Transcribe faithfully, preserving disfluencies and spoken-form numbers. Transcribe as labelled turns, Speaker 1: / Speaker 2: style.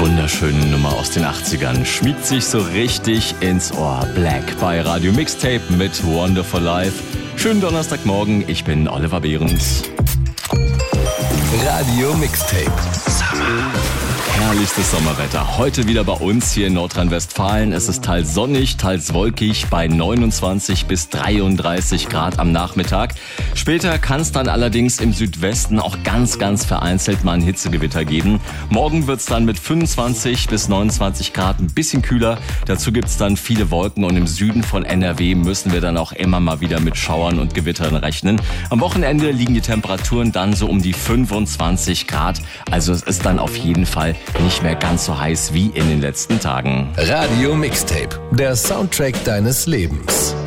Speaker 1: Wunderschöne Nummer aus den achtzigern. Schmiegt sich so richtig ins Ohr. Black bei Radio Mixtape mit Wonderful Life. Schönen Donnerstagmorgen, ich bin Oliver Behrens.
Speaker 2: Radio Mixtape.
Speaker 1: Summer. Herrlichstes Sommerwetter. Heute wieder bei uns hier in Nordrhein-Westfalen. Es ist teils sonnig, teils wolkig bei neunundzwanzig bis dreiunddreißig Grad am Nachmittag. Später kann es dann allerdings im Südwesten auch ganz, ganz vereinzelt mal ein Hitzegewitter geben. Morgen wird es dann mit fünfundzwanzig bis neunundzwanzig Grad ein bisschen kühler. Dazu gibt es dann viele Wolken und im Süden von N R W müssen wir dann auch immer mal wieder mit Schauern und Gewittern rechnen. Am Wochenende liegen die Temperaturen dann so um die fünfundzwanzig Grad. Also es ist dann auf jeden Fall nicht mehr ganz so heiß wie in den letzten Tagen.
Speaker 2: Radio Mixtape, der Soundtrack deines Lebens.